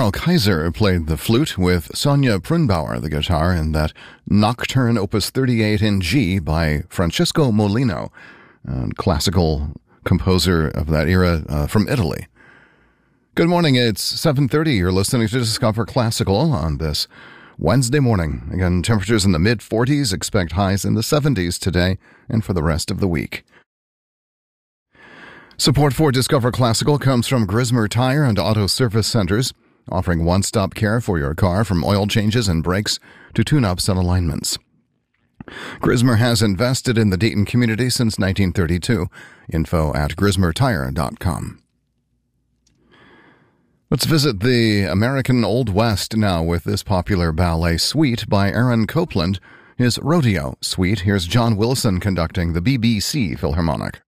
Carl Kaiser played the flute with Sonia Prunbauer, the guitar, in that Nocturne Opus 38 in G by Francesco Molino, a classical composer of that era from Italy. Good morning, it's 7:30. You're listening to Discover Classical on this Wednesday morning. Again, temperatures in the mid-40s, expect highs in the 70s today and for the rest of the week. Support for Discover Classical comes from Grismer Tire and Auto Service Centers, offering one-stop care for your car from oil changes and brakes to tune-ups and alignments. Grismer has invested in the Dayton community since 1932. Info at grismertire.com. Let's visit the American Old West now with this popular ballet suite by Aaron Copland, his Rodeo Suite. Here's John Wilson conducting the BBC Philharmonic.